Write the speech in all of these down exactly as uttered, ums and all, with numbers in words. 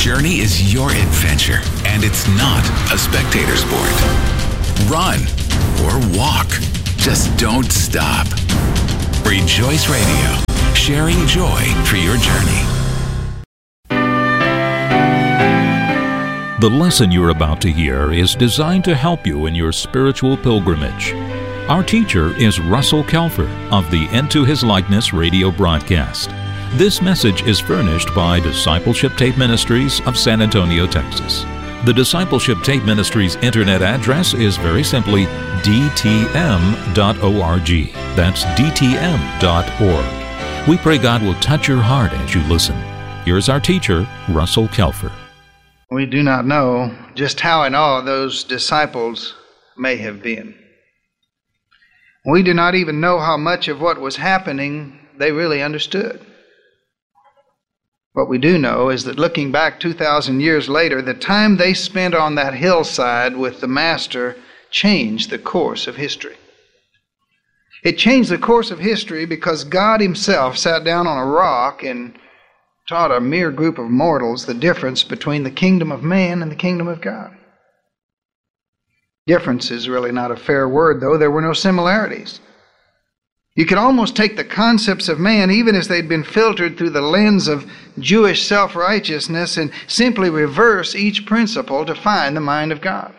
journey is your adventure, and it's not a spectator sport. Run or walk. Just don't stop. Rejoice Radio, sharing joy for your journey. The lesson you're about to hear is designed to help you in your spiritual pilgrimage. Our teacher is Russell Kelfer of the Into His Likeness radio broadcast. This message is furnished by Discipleship Tape Ministries of San Antonio, Texas. The Discipleship Tape Ministries internet address is very simply d t m dot org. That's d t m dot org. We pray God will touch your heart as you listen. Here's our teacher, Russell Kelfer. We do not know just how in awe those disciples may have been. We do not even know how much of what was happening they really understood. What we do know is that looking back two thousand years later, the time they spent on that hillside with the Master changed the course of history. It changed the course of history because God Himself sat down on a rock and taught a mere group of mortals the difference between the kingdom of man and the kingdom of God. Difference is really not a fair word, though. There were no similarities. You could almost take the concepts of man, even as they'd been filtered through the lens of Jewish self-righteousness, and simply reverse each principle to find the mind of God.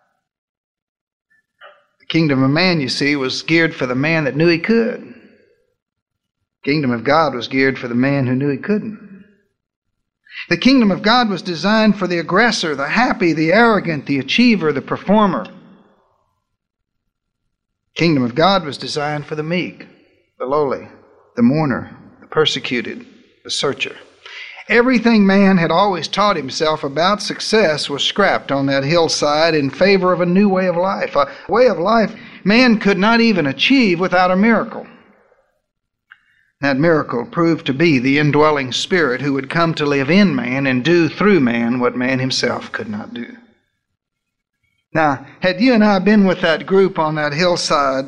The kingdom of man, you see, was geared for the man that knew he could. The kingdom of God was geared for the man who knew he couldn't. The kingdom of God was designed for the aggressor, the happy, the arrogant, the achiever, the performer. The kingdom of God was designed for the meek, the lowly, the mourner, the persecuted, the searcher. Everything man had always taught himself about success was scrapped on that hillside in favor of a new way of life, a way of life man could not even achieve without a miracle. That miracle proved to be the indwelling Spirit who would come to live in man and do through man what man himself could not do. Now, had you and I been with that group on that hillside,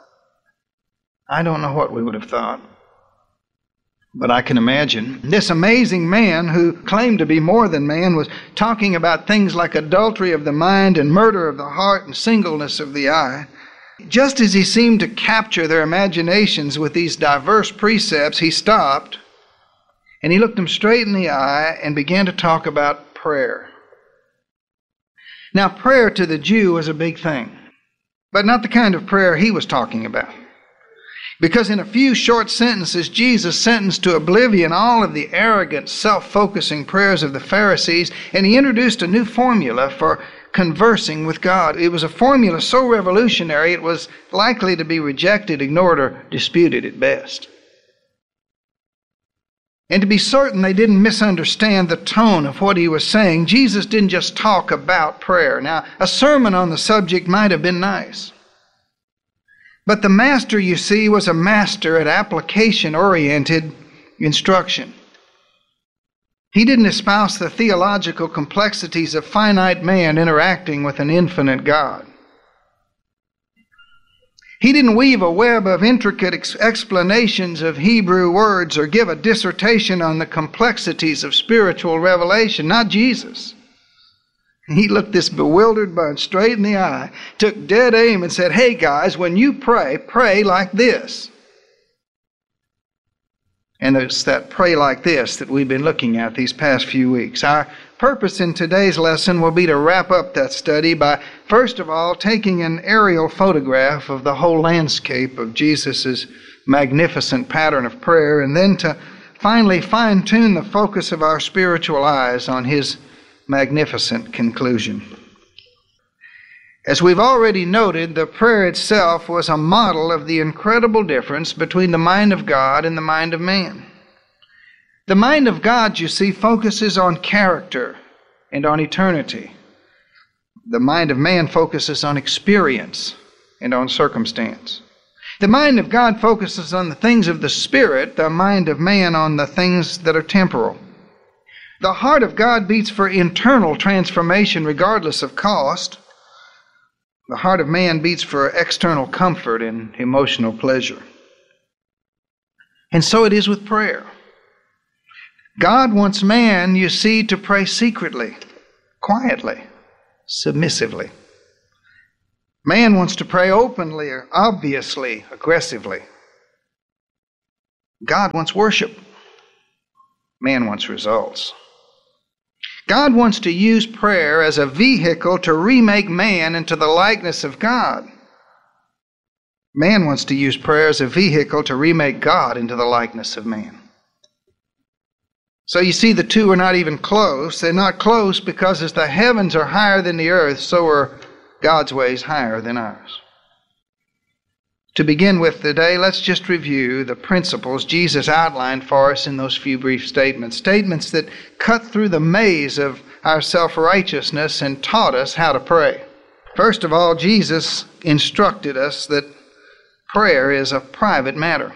I don't know what we would have thought. But I can imagine this amazing man who claimed to be more than man was talking about things like adultery of the mind and murder of the heart and singleness of the eye. Just as he seemed to capture their imaginations with these diverse precepts, he stopped and he looked them straight in the eye and began to talk about prayer. Now, prayer to the Jew was a big thing, but not the kind of prayer he was talking about. Because in a few short sentences, Jesus sentenced to oblivion all of the arrogant, self-focusing prayers of the Pharisees, and he introduced a new formula for conversing with God. It was a formula so revolutionary it was likely to be rejected, ignored, or disputed at best. And to be certain they didn't misunderstand the tone of what he was saying, Jesus didn't just talk about prayer. Now, a sermon on the subject might have been nice. But the Master, you see, was a master at application-oriented instruction. He didn't espouse the theological complexities of finite man interacting with an infinite God. He didn't weave a web of intricate ex- explanations of Hebrew words or give a dissertation on the complexities of spiritual revelation. Not Jesus. He looked this bewildered bunch straight in the eye, took dead aim and said, "Hey guys, when you pray, pray like this." And it's that pray like this that we've been looking at these past few weeks. Our purpose in today's lesson will be to wrap up that study by, first of all, taking an aerial photograph of the whole landscape of Jesus' magnificent pattern of prayer, and then to finally fine-tune the focus of our spiritual eyes on His magnificent conclusion. As we've already noted, the prayer itself was a model of the incredible difference between the mind of God and the mind of man. The mind of God, you see, focuses on character and on eternity. The mind of man focuses on experience and on circumstance. The mind of God focuses on the things of the Spirit, the mind of man on the things that are temporal. The heart of God beats for internal transformation regardless of cost. The heart of man beats for external comfort and emotional pleasure. And so it is with prayer. God wants man, you see, to pray secretly, quietly, submissively. Man wants to pray openly, or obviously, aggressively. God wants worship. Man wants results. God wants to use prayer as a vehicle to remake man into the likeness of God. Man wants to use prayer as a vehicle to remake God into the likeness of man. So you see, the two are not even close. They're not close because as the heavens are higher than the earth, so are God's ways higher than ours. To begin with today, let's just review the principles Jesus outlined for us in those few brief statements. Statements that cut through the maze of our self-righteousness and taught us how to pray. First of all, Jesus instructed us that prayer is a private matter.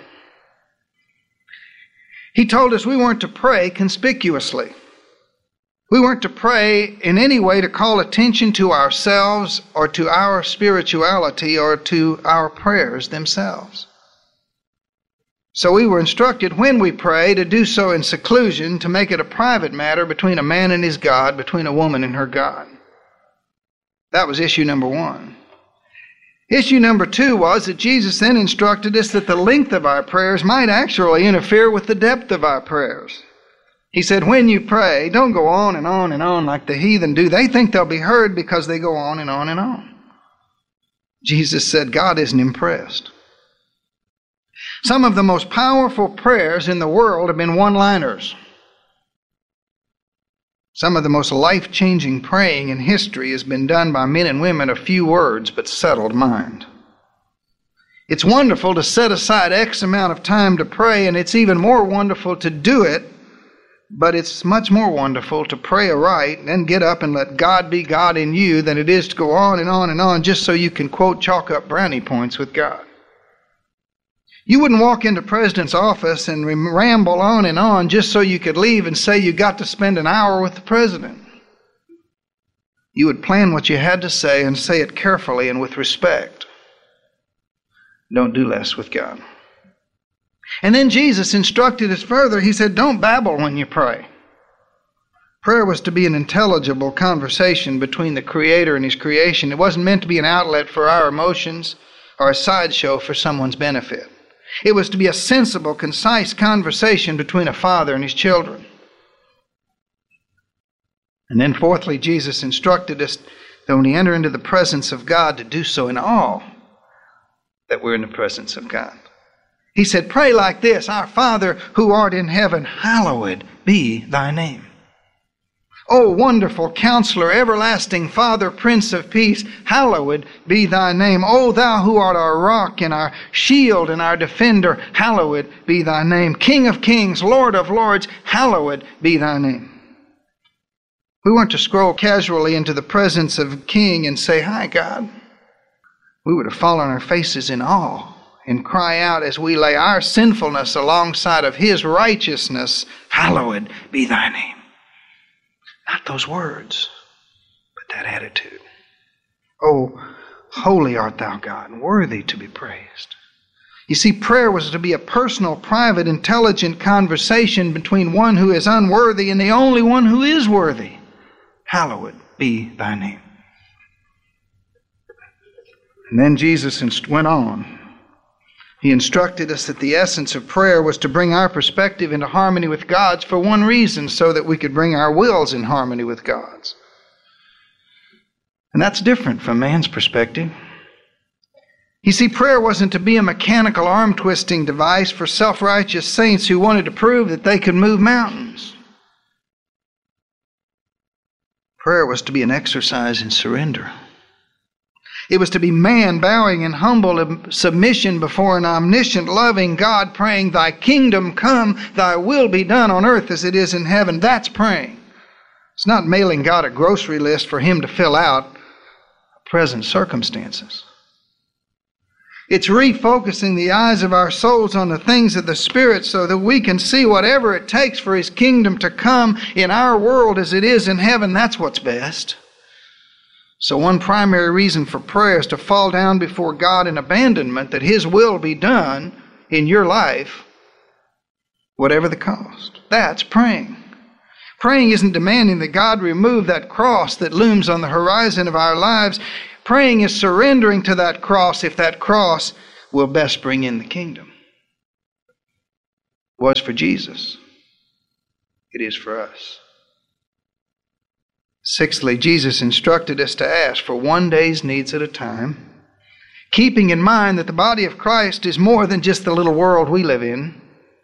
He told us we weren't to pray conspicuously. We weren't to pray in any way to call attention to ourselves or to our spirituality or to our prayers themselves. So we were instructed when we pray to do so in seclusion, to make it a private matter between a man and his God, between a woman and her God. That was issue number one. Issue number two was that Jesus then instructed us that the length of our prayers might actually interfere with the depth of our prayers. He said, when you pray, don't go on and on and on like the heathen do. They think they'll be heard because they go on and on and on. Jesus said God isn't impressed. Some of the most powerful prayers in the world have been one-liners. Some of the most life-changing praying in history has been done by men and women of few words but settled mind. It's wonderful to set aside X amount of time to pray, and it's even more wonderful to do it, but it's much more wonderful to pray aright and then get up and let God be God in you than it is to go on and on and on just so you can, quote, chalk up brownie points with God. You wouldn't walk into the president's office and ramble on and on just so you could leave and say you got to spend an hour with the president. You would plan what you had to say and say it carefully and with respect. Don't do less with God. And then Jesus instructed us further. He said, don't babble when you pray. Prayer was to be an intelligible conversation between the Creator and His creation. It wasn't meant to be an outlet for our emotions or a sideshow for someone's benefit. It was to be a sensible, concise conversation between a father and his children. And then fourthly, Jesus instructed us that when we enter into the presence of God, to do so in awe that we're in the presence of God. He said, pray like this, our Father who art in heaven, hallowed be thy name. O wonderful Counselor, everlasting Father, Prince of Peace, hallowed be thy name. O thou who art our rock and our shield and our defender, hallowed be thy name. King of kings, Lord of lords, hallowed be thy name. We weren't to scroll casually into the presence of a king and say, hi, God. We were to fall on our faces in awe and cry out as we lay our sinfulness alongside of His righteousness, hallowed be thy name. Not those words, but that attitude. Oh, holy art thou, God, worthy to be praised. You see, prayer was to be a personal, private, intelligent conversation between one who is unworthy and the only one who is worthy. Hallowed be thy name. And then Jesus went on. He instructed us that the essence of prayer was to bring our perspective into harmony with God's for one reason, so that we could bring our wills in harmony with God's. And that's different from man's perspective. You see, prayer wasn't to be a mechanical arm-twisting device for self-righteous saints who wanted to prove that they could move mountains. Prayer was to be an exercise in surrender. It was to be man bowing in humble submission before an omniscient, loving God, praying, thy kingdom come, thy will be done on earth as it is in heaven. That's praying. It's not mailing God a grocery list for Him to fill out present circumstances. It's refocusing the eyes of our souls on the things of the Spirit so that we can see whatever it takes for His kingdom to come in our world as it is in heaven. That's what's best. So one primary reason for prayer is to fall down before God in abandonment, that His will be done in your life whatever the cost. That's praying. Praying isn't demanding that God remove that cross that looms on the horizon of our lives. Praying is surrendering to that cross if that cross will best bring in the kingdom. It was for Jesus. It is for us. Sixthly, Jesus instructed us to ask for one day's needs at a time, keeping in mind that the body of Christ is more than just the little world we live in,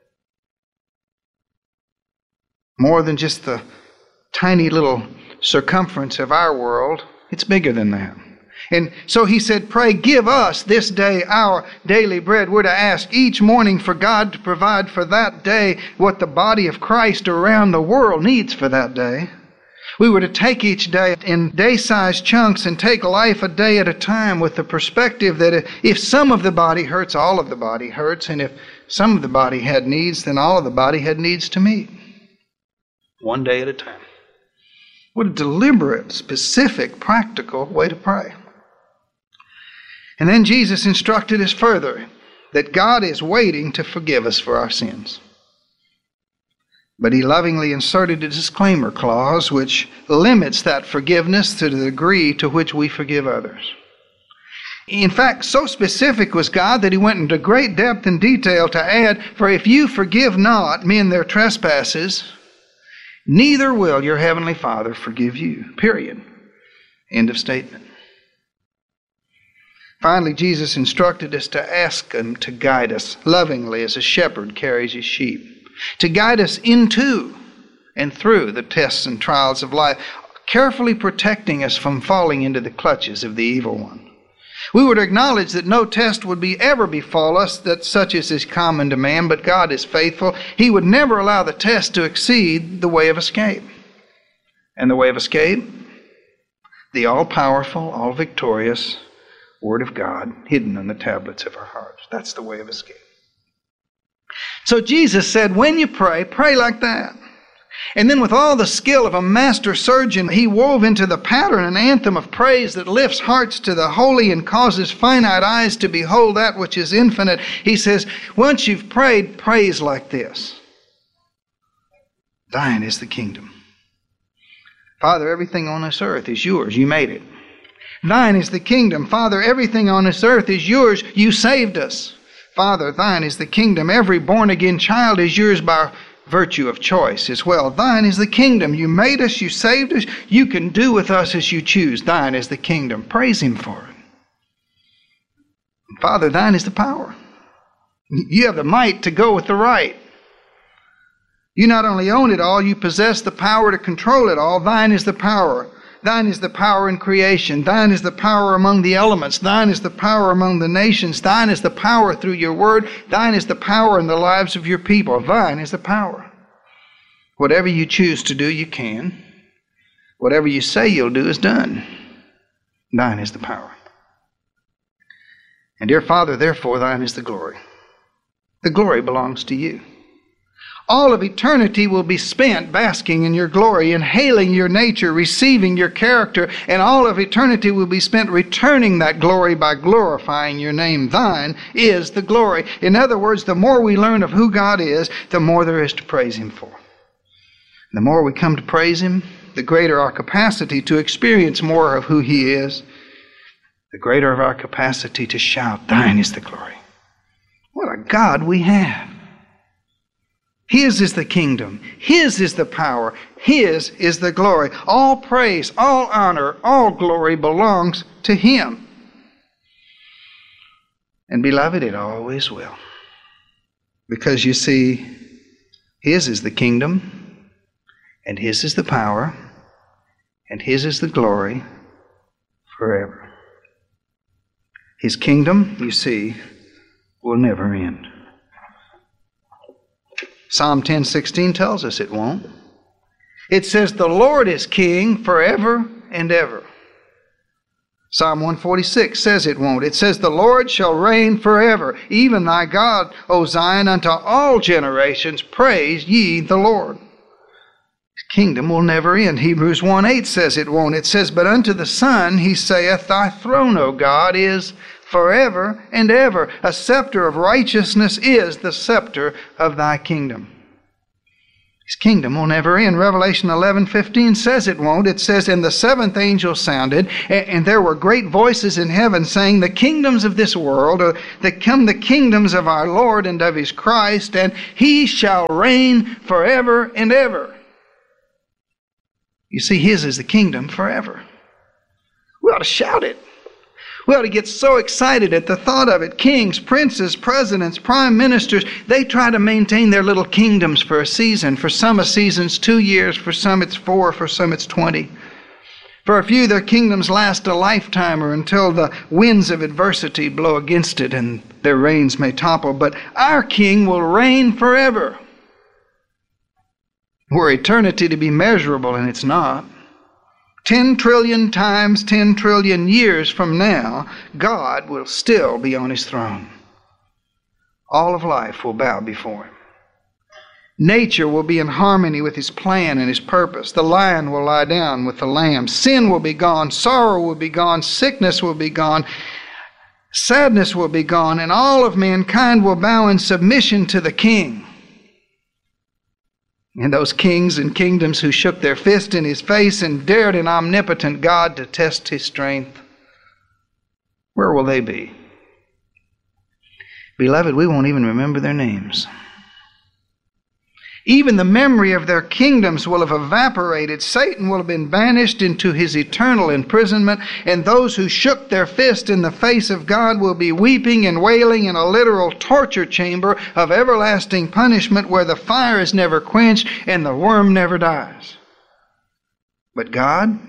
more than just the tiny little circumference of our world. It's bigger than that. And so he said, pray, give us this day our daily bread. We're to ask each morning for God to provide for that day what the body of Christ around the world needs for that day. We were to take each day in day-sized chunks and take life a day at a time with the perspective that if some of the body hurts, all of the body hurts. And if some of the body had needs, then all of the body had needs to meet. One day at a time. What a deliberate, specific, practical way to pray. And then Jesus instructed us further that God is waiting to forgive us for our sins. But he lovingly inserted a disclaimer clause which limits that forgiveness to the degree to which we forgive others. In fact, so specific was God that he went into great depth and detail to add, for if you forgive not men their trespasses, neither will your heavenly Father forgive you. Period. End of statement. Finally, Jesus instructed us to ask him to guide us lovingly as a shepherd carries his sheep, to guide us into and through the tests and trials of life, carefully protecting us from falling into the clutches of the evil one. We would acknowledge that no test would be ever befall us that such as is common to man, but God is faithful. He would never allow the test to exceed the way of escape. And the way of escape? The all-powerful, all-victorious Word of God hidden on the tablets of our hearts. That's the way of escape. So Jesus said, when you pray, pray like that. And then with all the skill of a master surgeon, he wove into the pattern an anthem of praise that lifts hearts to the holy and causes finite eyes to behold that which is infinite. He says, once you've prayed, praise like this. Thine is the kingdom. Father, everything on this earth is yours. You made it. Thine is the kingdom. Father, everything on this earth is yours. You saved us. Father, thine is the kingdom. Every born-again child is yours by virtue of choice as well. Thine is the kingdom. You made us. You saved us. You can do with us as you choose. Thine is the kingdom. Praise him for it. Father, thine is the power. You have the might to go with the right. You not only own it all, you possess the power to control it all. Thine is the power. Thine is the power in creation. Thine is the power among the elements. Thine is the power among the nations. Thine is the power through your word. Thine is the power in the lives of your people. Thine is the power. Whatever you choose to do, you can. Whatever you say you'll do is done. Thine is the power. And dear Father, therefore, thine is the glory. The glory belongs to you. All of eternity will be spent basking in your glory, inhaling your nature, receiving your character, and all of eternity will be spent returning that glory by glorifying your name. Thine is the glory. In other words, the more we learn of who God is, the more there is to praise him for. The more we come to praise him, the greater our capacity to experience more of who he is, the greater of our capacity to shout, thine is the glory. What a God we have. His is the kingdom. His is the power. His is the glory. All praise, all honor, all glory belongs to him. And beloved, it always will. Because you see, his is the kingdom, and his is the power, and his is the glory forever. His kingdom, you see, will never end. Psalm ten sixteen tells us it won't. It says, the Lord is king forever and ever. Psalm one forty-six says it won't. It says, the Lord shall reign forever. Even thy God, O Zion, unto all generations praise ye the Lord. His kingdom will never end. Hebrews one eight says it won't. It says, but unto the Son he saith, thy throne, O God, is forever and ever. A scepter of righteousness is the scepter of thy kingdom. His kingdom will never end. Revelation eleven fifteen says it won't. It says, and the seventh angel sounded, and, and there were great voices in heaven saying, the kingdoms of this world are that come the kingdoms of our Lord and of his Christ, and he shall reign forever and ever. You see, his is the kingdom forever. We ought to shout it. We ought to get so excited at the thought of it. Kings, princes, presidents, prime ministers, they try to maintain their little kingdoms for a season. For some, a season's two years. For some, it's four. For some, it's twenty. For a few, their kingdoms last a lifetime or until the winds of adversity blow against it and their reigns may topple. But our King will reign forever. Were eternity to be measurable, and it's not. Ten trillion times ten trillion years from now, God will still be on his throne. All of life will bow before him. Nature will be in harmony with his plan and his purpose. The lion will lie down with the lamb. Sin will be gone. Sorrow will be gone. Sickness will be gone. Sadness will be gone. And all of mankind will bow in submission to the King. And those kings and kingdoms who shook their fist in his face and dared an omnipotent God to test his strength, where will they be? Beloved, we won't even remember their names. Even the memory of their kingdoms will have evaporated. Satan will have been banished into his eternal imprisonment, and those who shook their fist in the face of God will be weeping and wailing in a literal torture chamber of everlasting punishment where the fire is never quenched and the worm never dies. But God,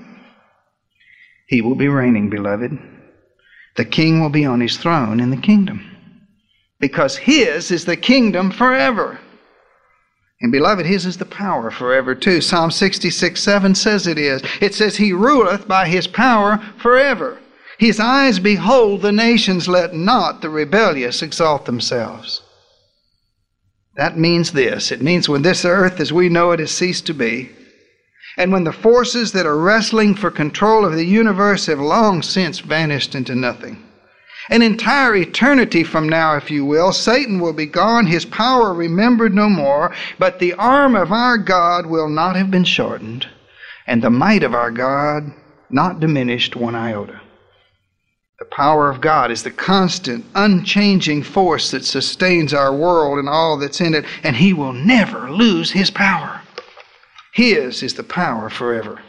he will be reigning, beloved. The King will be on his throne in the kingdom, because his is the kingdom forever. And beloved, his is the power forever too. Psalm sixty-six seven says it is. It says, he ruleth by his power forever. His eyes behold the nations, let not the rebellious exalt themselves. That means this. It means when this earth as we know it has ceased to be, and when the forces that are wrestling for control of the universe have long since vanished into nothing. An entire eternity from now, if you will, Satan will be gone, his power remembered no more, but the arm of our God will not have been shortened, and the might of our God not diminished one iota. The power of God is the constant, unchanging force that sustains our world and all that's in it, and he will never lose his power. His is the power forever.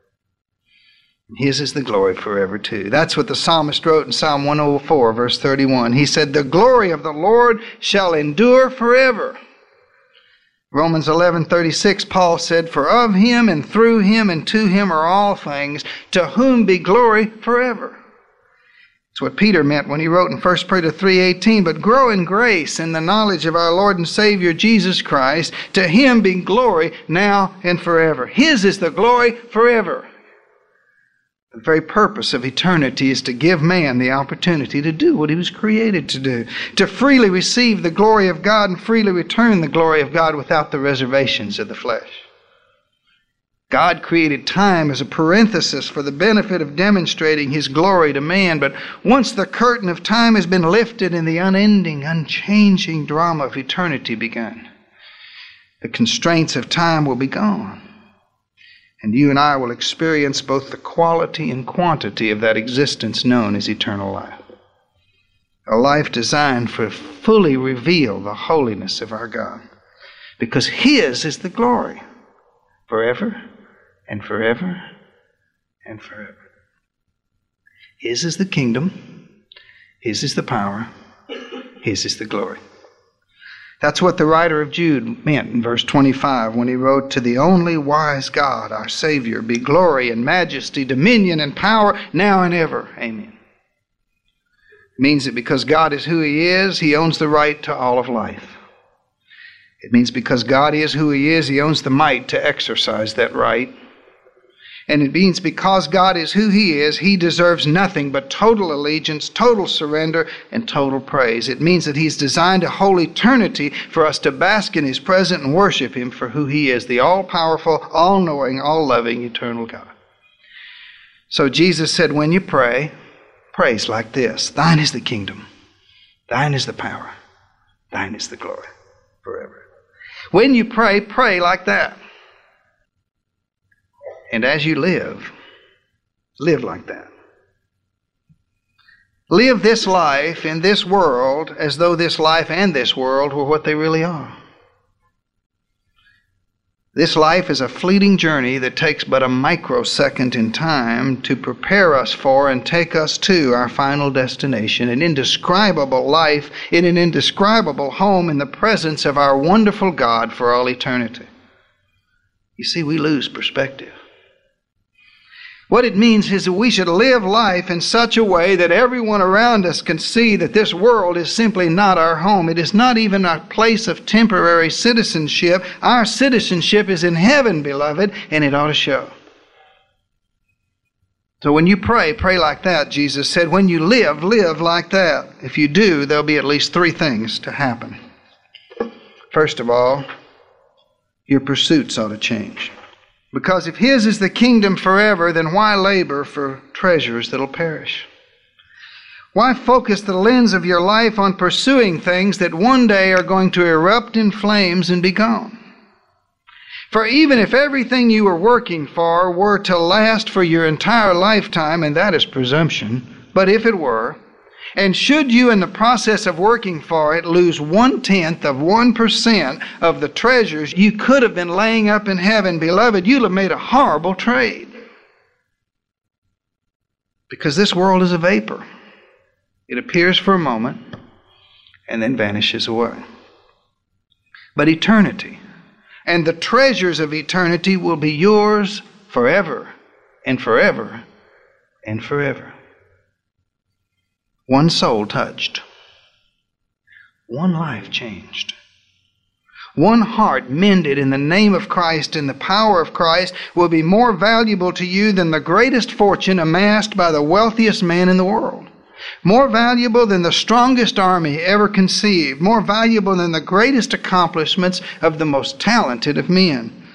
His is the glory forever too. That's what the psalmist wrote in Psalm one oh four, verse thirty-one. He said, the glory of the Lord shall endure forever. Romans eleven thirty-six, Paul said, for of him and through him and to him are all things, to whom be glory forever. That's what Peter meant when he wrote in First Peter three eighteen, but grow in grace and the knowledge of our Lord and Savior Jesus Christ. To him be glory now and forever. His is the glory forever. The very purpose of eternity is to give man the opportunity to do what he was created to do, to freely receive the glory of God and freely return the glory of God without the reservations of the flesh. God created time as a parenthesis for the benefit of demonstrating his glory to man, but once the curtain of time has been lifted and the unending, unchanging drama of eternity begun, the constraints of time will be gone. And you and I will experience both the quality and quantity of that existence known as eternal life. A life designed to fully reveal the holiness of our God. Because his is the glory forever and forever and forever. His is the kingdom. His is the power. His is the glory. That's what the writer of Jude meant in verse twenty-five when he wrote, to the only wise God, our Savior, be glory and majesty, dominion and power, now and ever. Amen. It means that because God is who he is, he owns the right to all of life. It means because God is who he is, he owns the might to exercise that right. And it means because God is who he is, he deserves nothing but total allegiance, total surrender, and total praise. It means that he's designed a whole eternity for us to bask in his presence and worship him for who he is, the all-powerful, all-knowing, all-loving, eternal God. So Jesus said, when you pray, praise like this. Thine is the kingdom. Thine is the power. Thine is the glory forever. When you pray, pray like that. And as you live, live like that. Live this life in this world as though this life and this world were what they really are. This life is a fleeting journey that takes but a microsecond in time to prepare us for and take us to our final destination, an indescribable life in an indescribable home in the presence of our wonderful God for all eternity. You see, we lose perspective. What it means is that we should live life in such a way that everyone around us can see that this world is simply not our home. It is not even a place of temporary citizenship. Our citizenship is in heaven, beloved, and it ought to show. So when you pray, pray like that, Jesus said. When you live, live like that. If you do, there'll be at least three things to happen. First of all, your pursuits ought to change. Because if His is the kingdom forever, then why labor for treasures that'll perish? Why focus the lens of your life on pursuing things that one day are going to erupt in flames and be gone? For even if everything you were working for were to last for your entire lifetime, and that is presumption, but if it were, and should you in the process of working for it lose one-tenth of one percent of the treasures you could have been laying up in heaven, beloved, you'll have made a horrible trade. Because this world is a vapor. It appears for a moment and then vanishes away. But eternity and the treasures of eternity will be yours forever and forever and forever. One soul touched. One life changed. One heart mended in the name of Christ and the power of Christ will be more valuable to you than the greatest fortune amassed by the wealthiest man in the world. More valuable than the strongest army ever conceived. More valuable than the greatest accomplishments of the most talented of men.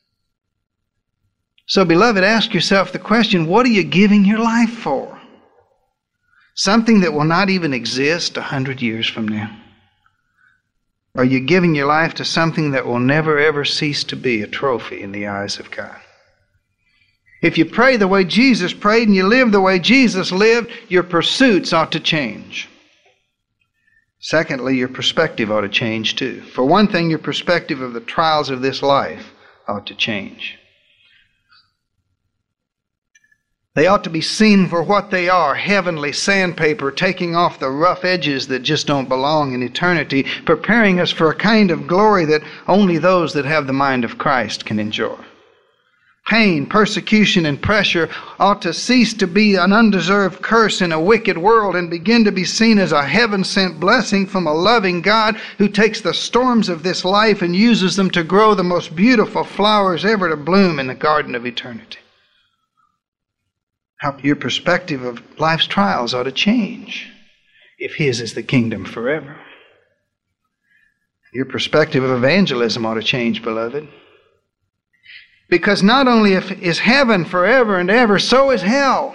So, beloved, ask yourself the question, what are you giving your life for? Something that will not even exist a hundred years from now? Are you giving your life to something that will never ever cease to be a trophy in the eyes of God? If you pray the way Jesus prayed and you live the way Jesus lived, your pursuits ought to change. Secondly, your perspective ought to change too. For one thing, your perspective of the trials of this life ought to change. They ought to be seen for what they are, heavenly sandpaper, taking off the rough edges that just don't belong in eternity, preparing us for a kind of glory that only those that have the mind of Christ can enjoy. Pain, persecution, and pressure ought to cease to be an undeserved curse in a wicked world and begin to be seen as a heaven-sent blessing from a loving God who takes the storms of this life and uses them to grow the most beautiful flowers ever to bloom in the garden of eternity. How your perspective of life's trials ought to change if His is the kingdom forever. Your perspective of evangelism ought to change, beloved. Because not only is heaven forever and ever, so is hell.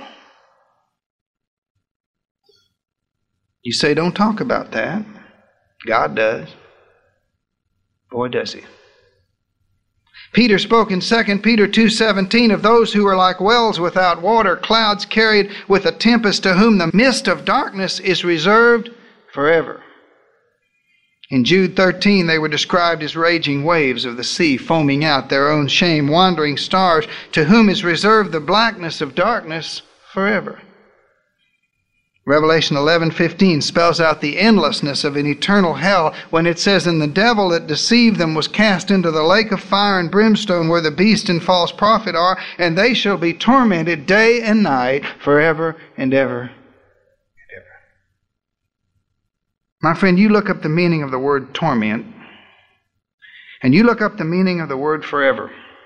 You say, don't talk about that. God does. Boy, does He. Peter spoke in Second Peter two seventeen of those who are like wells without water, clouds carried with a tempest, to whom the mist of darkness is reserved forever. In Jude thirteen, they were described as raging waves of the sea, foaming out their own shame, wandering stars, to whom is reserved the blackness of darkness forever. Revelation eleven fifteen spells out the endlessness of an eternal hell when it says, and the devil that deceived them was cast into the lake of fire and brimstone where the beast and false prophet are, and they shall be tormented day and night forever and ever and ever. My friend, you look up the meaning of the word torment, and you look up the meaning of the word forever.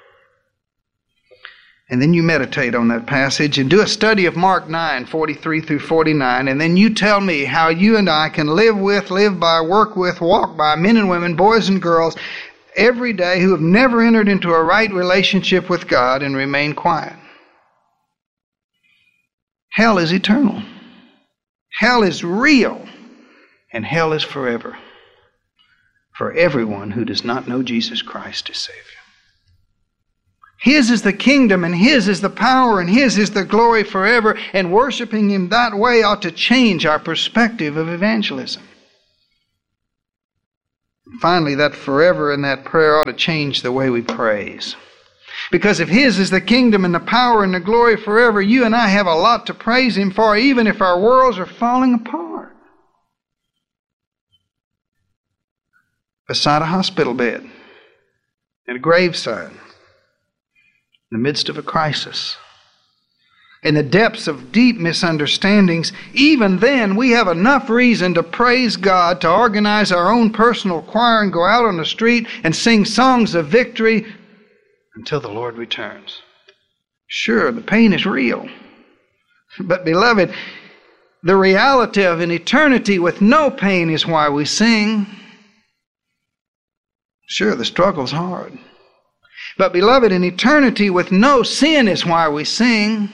And then you meditate on that passage and do a study of Mark nine, forty-three through forty-nine, and then you tell me how you and I can live with, live by, work with, walk by men and women, boys and girls, every day who have never entered into a right relationship with God and remain quiet. Hell is eternal. Hell is real. And hell is forever. for everyone who does not know Jesus Christ as Savior. His is the kingdom, and His is the power, and His is the glory forever, and worshiping Him that way ought to change our perspective of evangelism. And finally, that forever in that prayer ought to change the way we praise. Because if His is the kingdom and the power and the glory forever, you and I have a lot to praise Him for, even if our worlds are falling apart. Beside a hospital bed, at a graveside, in the midst of a crisis, in the depths of deep misunderstandings, even then we have enough reason to praise God, to organize our own personal choir and go out on the street and sing songs of victory until the Lord returns. Sure, the pain is real. But beloved, the reality of an eternity with no pain is why we sing. Sure, the struggle's hard. But beloved, an eternity with no sin is why we sing.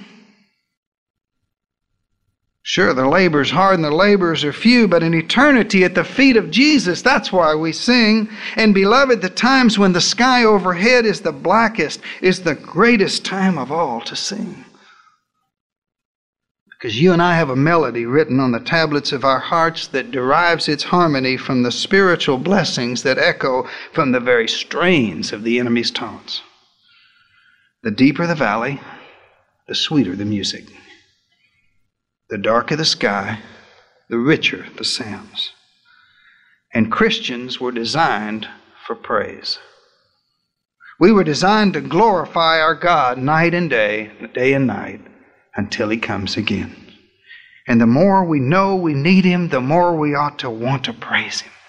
Sure, the labor's hard and the laborers are few, but an eternity at the feet of Jesus, that's why we sing. And beloved, the times when the sky overhead is the blackest is the greatest time of all to sing. Because you and I have a melody written on the tablets of our hearts that derives its harmony from the spiritual blessings that echo from the very strains of the enemy's taunts. The deeper the valley, the sweeter the music. The darker the sky, the richer the sounds. And Christians were designed for praise. We were designed to glorify our God night and day, day and night, until He comes again. And the more we know we need Him, the more we ought to want to praise Him.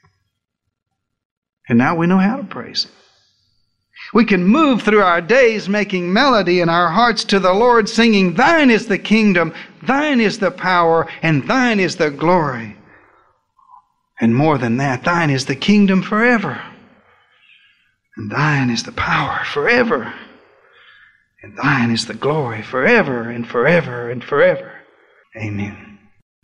And now we know how to praise Him. We can move through our days making melody in our hearts to the Lord, singing, Thine is the kingdom, Thine is the power, and Thine is the glory. And more than that, Thine is the kingdom forever. And Thine is the power forever. And Thine is the glory forever and forever and forever. Amen.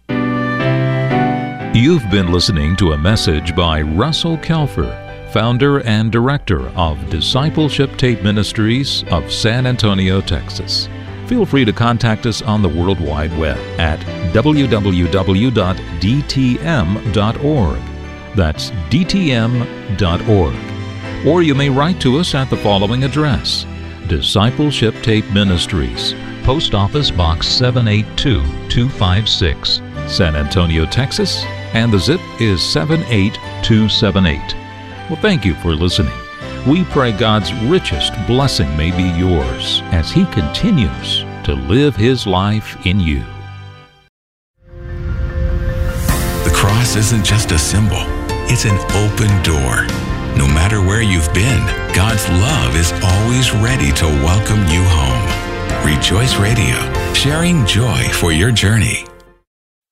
You've been listening to a message by Russell Kelfer, founder and director of Discipleship Tape Ministries of San Antonio, Texas. Feel free to contact us on the World Wide Web at w w w dot d t m dot org. That's d t m dot org. Or you may write to us at the following address: Discipleship Tape Ministries, Post Office Box seven eight two two five six, San Antonio, Texas, and the zip is seven eight two seven eight. Well, thank you for listening. We pray God's richest blessing may be yours as He continues to live His life in you. The cross isn't just a symbol, it's an open door. No matter where you've been, God's love is always ready to welcome you home. Rejoice Radio, sharing joy for your journey.